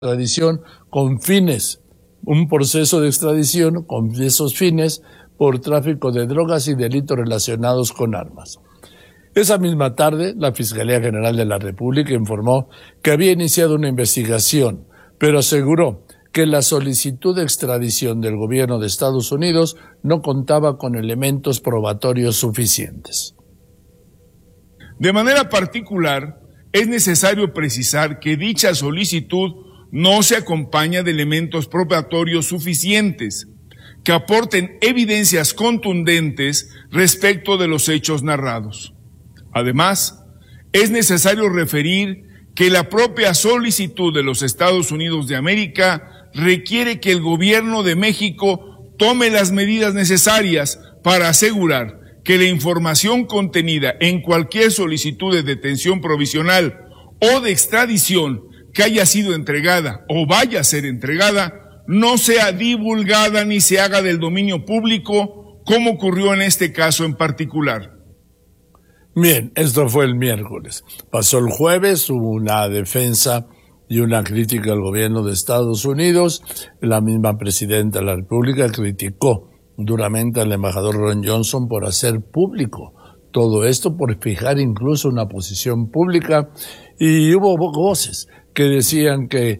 extradición con fines, un proceso de extradición con esos fines por tráfico de drogas y delitos relacionados con armas. Esa misma tarde, la Fiscalía General de la República informó que había iniciado una investigación, pero aseguró que la solicitud de extradición del gobierno de Estados Unidos no contaba con elementos probatorios suficientes. De manera particular, es necesario precisar que dicha solicitud no se acompaña de elementos probatorios suficientes que aporten evidencias contundentes respecto de los hechos narrados. Además, es necesario referir que la propia solicitud de los Estados Unidos de América requiere que el gobierno de México tome las medidas necesarias para asegurar que la información contenida en cualquier solicitud de detención provisional o de extradición que haya sido entregada o vaya a ser entregada no sea divulgada ni se haga del dominio público, como ocurrió en este caso en particular. Bien, esto fue el miércoles. Pasó el jueves, hubo una defensa y una crítica al gobierno de Estados Unidos. La misma presidenta de la República criticó duramente al embajador Ron Johnson por hacer público todo esto, por fijar incluso una posición pública, y hubo voces que decían que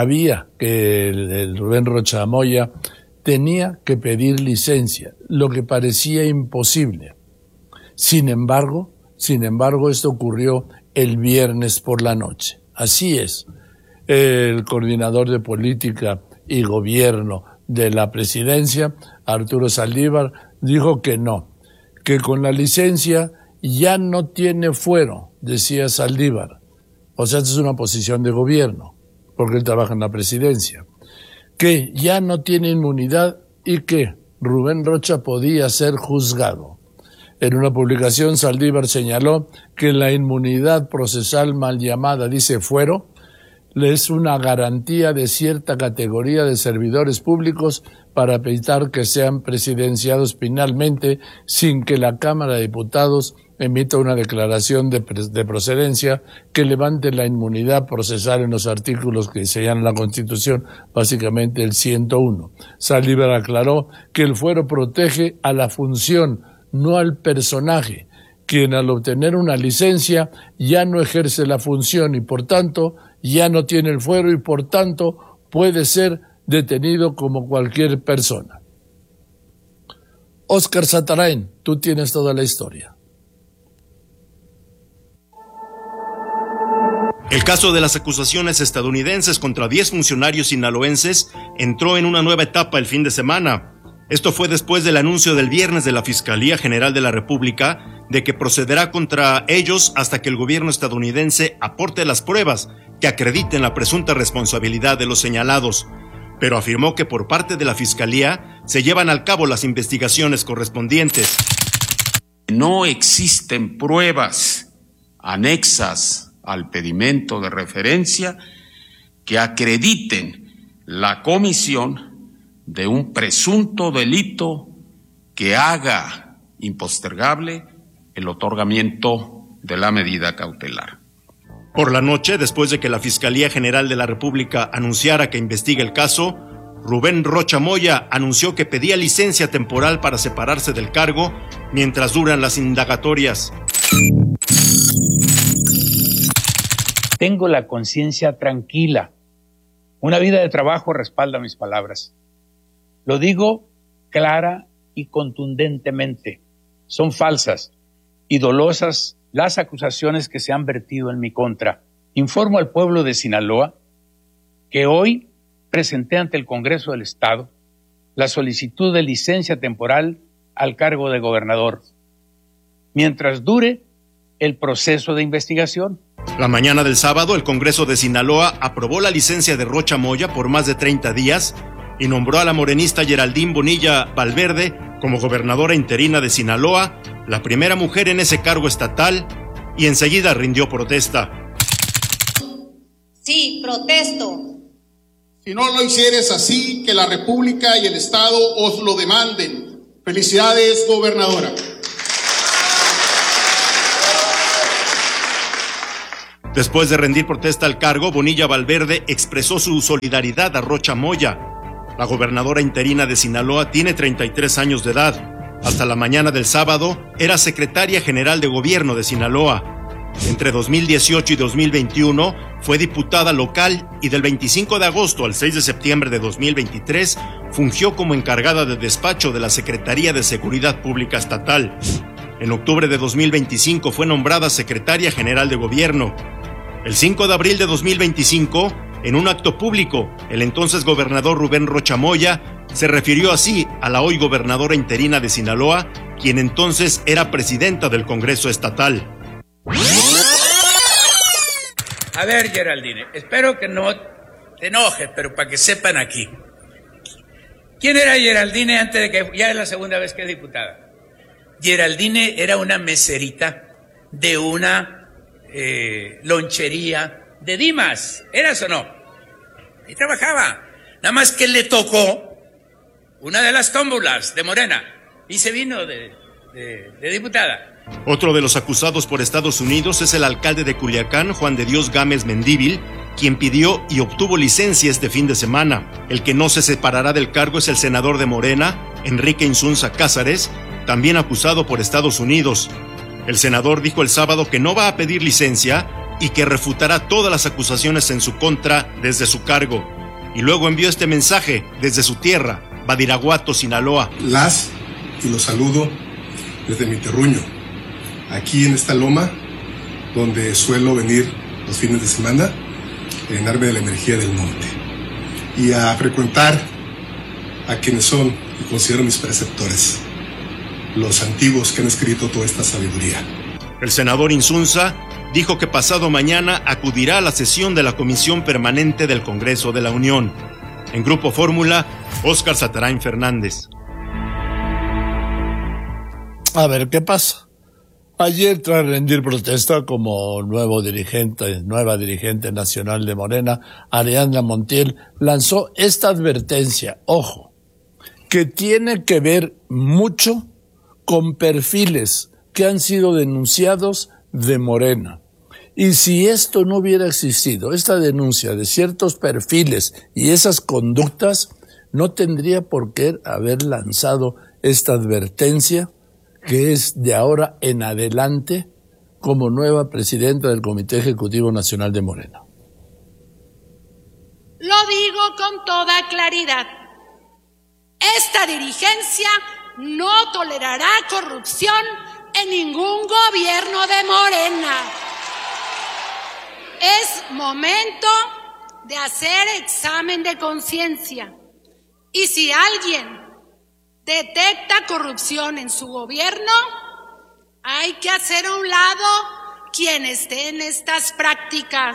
el Rubén Rocha Moya tenía que pedir licencia, lo que parecía imposible. Sin embargo, esto ocurrió el viernes por la noche. Así es. El coordinador de política y gobierno de la presidencia, Arturo Saldívar, dijo que no, que con la licencia ya no tiene fuero, decía Saldívar. O sea, esta es una posición de gobierno, porque él trabaja en la presidencia. Que ya no tiene inmunidad y que Rubén Rocha podía ser juzgado. En una publicación, Saldívar señaló que la inmunidad procesal mal llamada, dice fuero, es una garantía de cierta categoría de servidores públicos para evitar que sean presidenciados penalmente sin que la Cámara de Diputados emita una declaración de procedencia que levante la inmunidad procesal en los artículos que señalan la Constitución, básicamente el 101. Saldívar aclaró que el fuero protege a la función, no al personaje, quien al obtener una licencia ya no ejerce la función y por tanto ya no tiene el fuero y por tanto puede ser detenido como cualquier persona. Óscar Satarain, tú tienes toda la historia. El caso de las acusaciones estadounidenses contra 10 funcionarios sinaloenses entró en una nueva etapa el fin de semana. Esto fue después del anuncio del viernes de la Fiscalía General de la República de que procederá contra ellos hasta que el gobierno estadounidense aporte las pruebas que acrediten la presunta responsabilidad de los señalados, pero afirmó que por parte de la Fiscalía se llevan a cabo las investigaciones correspondientes. No existen pruebas anexas al pedimento de referencia que acrediten la comisión de un presunto delito que haga impostergable el otorgamiento de la medida cautelar. Por la noche, después de que la Fiscalía General de la República anunciara que investiga el caso, Rubén Rocha Moya anunció que pedía licencia temporal para separarse del cargo mientras duran las indagatorias. Tengo la conciencia tranquila. Una vida de trabajo respalda mis palabras. Lo digo clara y contundentemente. Son falsas y dolosas las acusaciones que se han vertido en mi contra. Informo al pueblo de Sinaloa que hoy presenté ante el Congreso del Estado la solicitud de licencia temporal al cargo de gobernador, mientras dure el proceso de investigación. La mañana del sábado, el Congreso de Sinaloa aprobó la licencia de Rocha Moya por más de 30 días y nombró a la morenista Geraldine Bonilla Valverde como gobernadora interina de Sinaloa, la primera mujer en ese cargo estatal, y enseguida rindió protesta. Sí, protesto. Si no lo hicieres así, que la República y el Estado os lo demanden. Felicidades, gobernadora. Después de rendir protesta al cargo, Bonilla Valverde expresó su solidaridad a Rocha Moya. La gobernadora interina de Sinaloa tiene 33 años de edad. Hasta la mañana del sábado era secretaria general de gobierno de Sinaloa. Entre 2018 y 2021 fue diputada local y del 25 de agosto al 6 de septiembre de 2023 fungió como encargada de despacho de la Secretaría de Seguridad Pública Estatal. En octubre de 2025 fue nombrada secretaria general de gobierno. El 5 de abril de 2025, en un acto público, el entonces gobernador Rubén Rocha Moya se refirió así a la hoy gobernadora interina de Sinaloa, quien entonces era presidenta del Congreso Estatal. A ver, Geraldine, espero que no te enojes, pero para que sepan aquí. ¿Quién era Geraldine antes de que ya es la segunda vez que es diputada? Geraldine era una meserita de una lonchería de Dimas, ¿eras o no? Ahí trabajaba, nada más que le tocó una de las tómbolas de Morena y se vino de diputada. Otro de los acusados por Estados Unidos es el alcalde de Culiacán, Juan de Dios Gámez Mendívil, quien pidió y obtuvo licencia este fin de semana. El que no se separará del cargo es el senador de Morena, Enrique Insunza Cázares, también acusado por Estados Unidos. El senador dijo el sábado que no va a pedir licencia y que refutará todas las acusaciones en su contra desde su cargo. Y luego envió este mensaje desde su tierra, Badiraguato, Sinaloa. Y los saludo desde mi terruño, aquí en esta loma, donde suelo venir los fines de semana, a llenarme de la energía del monte y a frecuentar a quienes son y considero mis preceptores, los antiguos que han escrito toda esta sabiduría. El senador Insunza dijo que pasado mañana acudirá a la sesión de la Comisión Permanente del Congreso de la Unión. En Grupo Fórmula, Óscar Satarain Fernández. A ver qué pasa. Ayer, tras rendir protesta como nueva dirigente nacional de Morena, Ariadna Montiel lanzó esta advertencia, ojo, que tiene que ver mucho con perfiles que han sido denunciados de Morena. Y si esto no hubiera existido, esta denuncia de ciertos perfiles y esas conductas, no tendría por qué haber lanzado esta advertencia, que es de ahora en adelante como nueva presidenta del Comité Ejecutivo Nacional de Morena. Lo digo con toda claridad. Esta dirigencia no tolerará corrupción en ningún gobierno de Morena. Es momento de hacer examen de conciencia. Y si alguien detecta corrupción en su gobierno, hay que hacer a un lado quien esté en estas prácticas.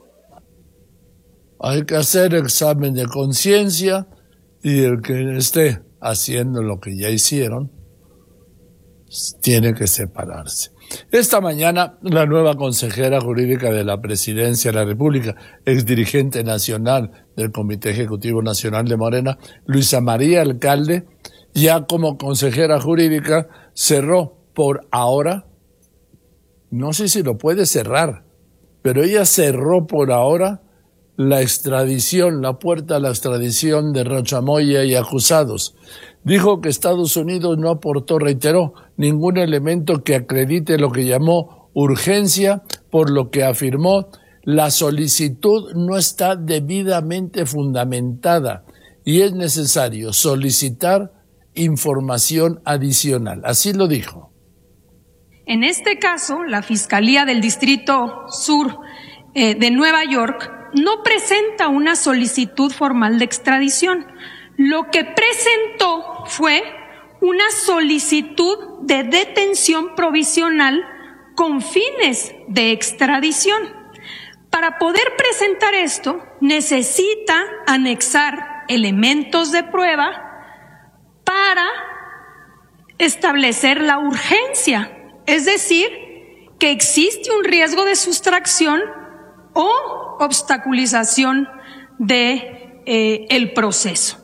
Hay que hacer examen de conciencia y el que esté haciendo lo que ya hicieron tiene que separarse. Esta mañana, la nueva consejera jurídica de la Presidencia de la República, exdirigente nacional del Comité Ejecutivo Nacional de Morena, Luisa María Alcalde, ya como consejera jurídica, cerró por ahora, no sé si lo puede cerrar, pero ella cerró por ahora la extradición, la puerta a la extradición de Rocha Moya y acusados. Dijo que Estados Unidos no aportó, reiteró, ningún elemento que acredite lo que llamó urgencia, por lo que afirmó la solicitud no está debidamente fundamentada y es necesario solicitar información adicional. Así lo dijo. En este caso, la Fiscalía del Distrito Sur de Nueva York no presenta una solicitud formal de extradición. Lo que presentó fue una solicitud de detención provisional con fines de extradición. Para poder presentar esto, necesita anexar elementos de prueba para establecer la urgencia, es decir, que existe un riesgo de sustracción o obstaculización de el proceso.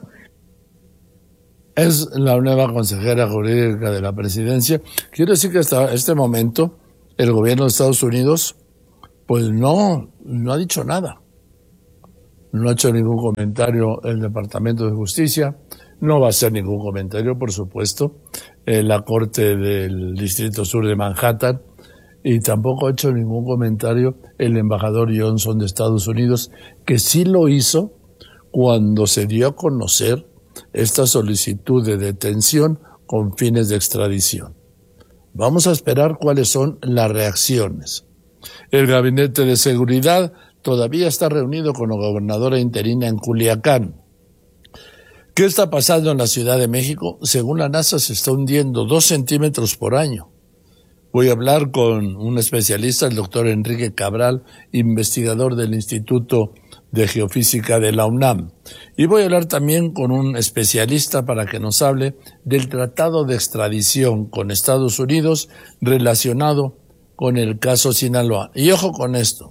Es la nueva consejera jurídica de la presidencia. Quiero decir que hasta este momento el gobierno de Estados Unidos Pues no ha dicho nada. No ha hecho ningún comentario el Departamento de Justicia. No va a hacer ningún comentario, por supuesto, la Corte del Distrito Sur de Manhattan. Y tampoco ha hecho ningún comentario el embajador Johnson de Estados Unidos, que sí lo hizo cuando se dio a conocer esta solicitud de detención con fines de extradición. Vamos a esperar cuáles son las reacciones. El Gabinete de Seguridad todavía está reunido con la gobernadora interina en Culiacán. ¿Qué está pasando en la Ciudad de México? Según la NASA se está hundiendo 2 centímetros por año. Voy a hablar con un especialista, el doctor Enrique Cabral, investigador del Instituto de Geofísica de la UNAM. Y voy a hablar también con un especialista para que nos hable del tratado de extradición con Estados Unidos relacionado con el caso Sinaloa. Y ojo con esto.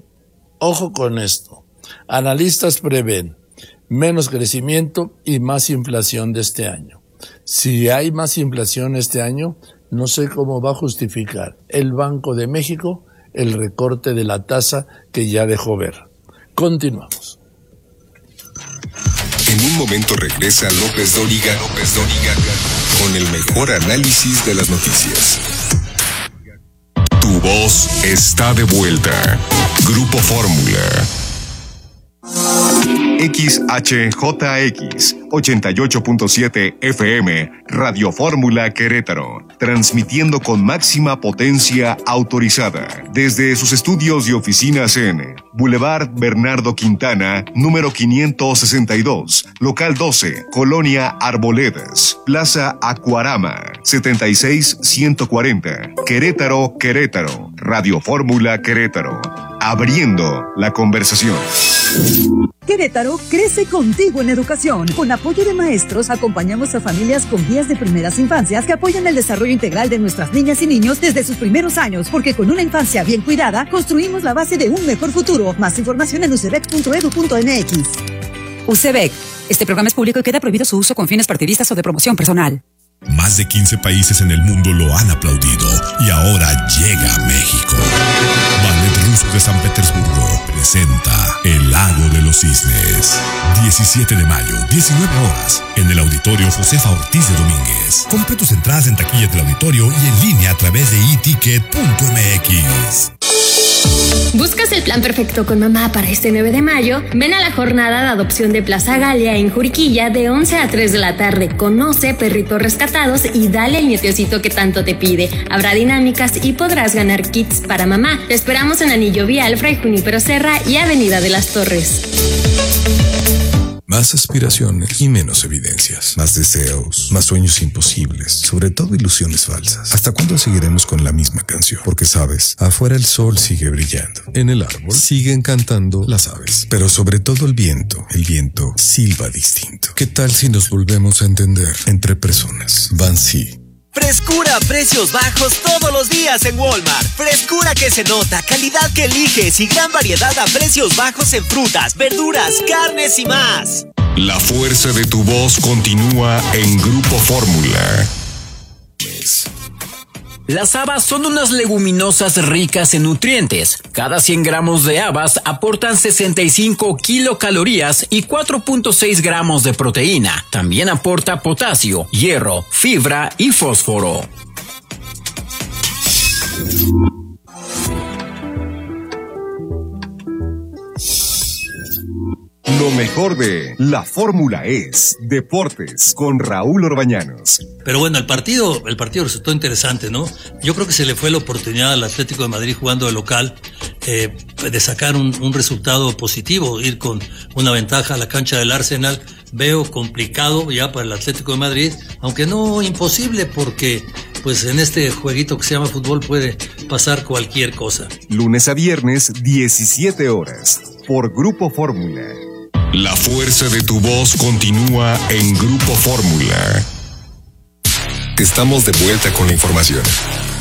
Analistas prevén menos crecimiento y más inflación de este año. Si hay más inflación este año, no sé cómo va a justificar el Banco de México el recorte de la tasa que ya dejó ver. Continuamos. En un momento regresa López Dóriga con el mejor análisis de las noticias. Tu voz está de vuelta. Grupo Fórmula. XHJX 88.7 FM, Radio Fórmula Querétaro, transmitiendo con máxima potencia autorizada desde sus estudios y oficinas en Boulevard Bernardo Quintana, número 562, local 12, Colonia Arboledas, Plaza Acuarama, 76140, Querétaro, Radio Fórmula Querétaro, abriendo la conversación. Querétaro crece contigo en educación. Con apoyo de maestros, acompañamos a familias con guías de primeras infancias que apoyan el desarrollo integral de nuestras niñas y niños desde sus primeros años, porque con una infancia bien cuidada, construimos la base de un mejor futuro. Más información en ucebec.edu.mx. UCEBEC. Este programa es público y queda prohibido su uso con fines partidistas o de promoción personal. Más de 15 países en el mundo lo han aplaudido y ahora llega a México. Ballet Ruso de San Petersburgo presenta El Lago de los Cisnes. 17 de mayo, 19 horas, en el Auditorio Josefa Ortiz de Domínguez. Compre tus entradas en taquillas del auditorio y en línea a través de eticket.mx. ¿Buscas el plan perfecto con mamá para este 9 de mayo? Ven a la jornada de adopción de Plaza Galia en Juriquilla de 11 a 3 de la tarde. Conoce perritos rescatados y dale el nietecito que tanto te pide. Habrá dinámicas y podrás ganar kits para mamá. Te esperamos en Anillo Vial, Fray Junípero Serra y Avenida de las Torres. Más aspiraciones y menos evidencias. Más deseos, más sueños imposibles, sobre todo ilusiones falsas. ¿Hasta cuándo seguiremos con la misma canción? Porque sabes, afuera el sol sigue brillando. En el árbol siguen cantando las aves. Pero sobre todo el viento silba distinto. ¿Qué tal si nos volvemos a entender entre personas? Bansi. Frescura a precios bajos todos los días en Walmart. Frescura que se nota, calidad que eliges y gran variedad a precios bajos en frutas, verduras, carnes y más. La fuerza de tu voz continúa en Grupo Fórmula. Las habas son unas leguminosas ricas en nutrientes. Cada 100 gramos de habas aportan 65 kilocalorías y 4.6 gramos de proteína. También aporta potasio, hierro, fibra y fósforo. Lo mejor de La Fórmula es Deportes con Raúl Orbañanos. Pero bueno, el partido resultó interesante, ¿no? Yo creo que se le fue la oportunidad al Atlético de Madrid jugando de local de sacar un resultado positivo, ir con una ventaja a la cancha del Arsenal. Veo complicado ya para el Atlético de Madrid, aunque no imposible, porque pues en este jueguito que se llama fútbol puede pasar cualquier cosa. Lunes a viernes, 17 horas, por Grupo Fórmula. La fuerza de tu voz continúa en Grupo Fórmula. Estamos de vuelta con la información.